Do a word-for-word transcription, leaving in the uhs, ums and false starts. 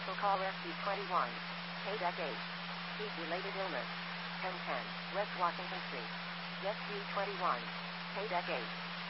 Special call S U twenty-one. K eight. Heat-related illness. ten ten. West Washington Street. S U twenty-one. K eight.